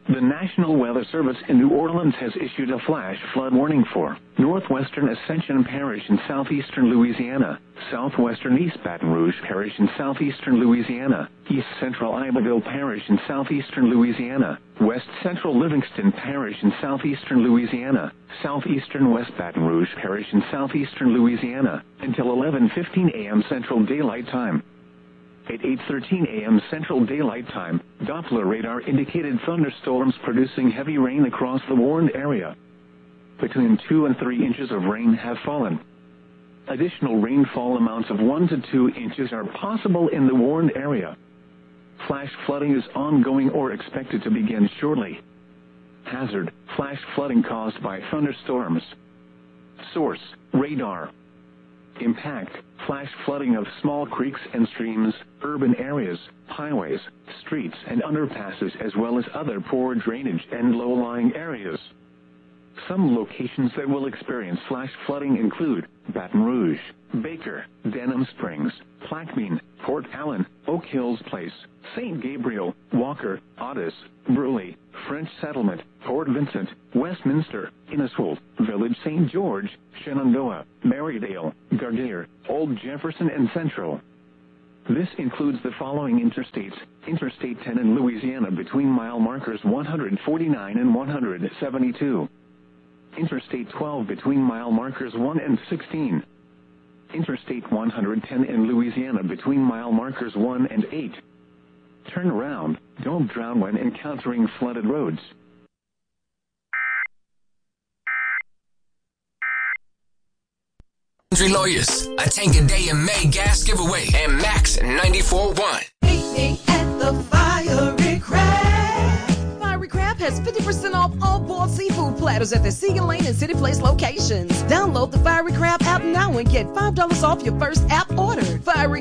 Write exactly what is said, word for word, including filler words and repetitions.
The National Weather Service in New Orleans has issued a flash flood warning for northwestern Ascension Parish in southeastern Louisiana, southwestern East Baton Rouge Parish in southeastern Louisiana, east central Iberville Parish in southeastern Louisiana, west central Livingston Parish in southeastern Louisiana, southeastern West Baton Rouge Parish in southeastern Louisiana, until eleven fifteen a m Central Daylight Time. At eight thirteen a m Central Daylight Time, Doppler radar indicated thunderstorms producing heavy rain across the warned area. Between two and three inches of rain have fallen. Additional rainfall amounts of one to two inches are possible in the warned area. Flash flooding is ongoing or expected to begin shortly. Hazard: flash flooding caused by thunderstorms. Source: radar. Impact: flash flooding of small creeks and streams, urban areas, highways, streets and underpasses, as well as other poor drainage and low-lying areas. Some locations that will experience flash flooding include Baton Rouge, Baker, Denham Springs, Plaquemine, Port Allen, Oak Hills Place, Saint Gabriel, Walker, Otis, Bruley, French Settlement, Port Vincent, Westminster, Inniswold, Village Saint George, Shenandoah, Marydale, Gardere, Old Jefferson and Central. This includes the following interstates: Interstate ten in Louisiana between mile markers one forty-nine and one seventy-two. Interstate twelve between mile markers one and sixteen. Interstate one ten in Louisiana between mile markers one and eight. Turn around, don't drown when encountering flooded roads. Lawyers, a tank a day in May gas giveaway, and Max ninety-four point one. Meet me at the Fiery Crab. Fiery Crab has fifty percent off all boiled seafood platters at the Seagan Lane and City Place locations. Download the Fiery Crab app now and get five dollars off your first app order. Fiery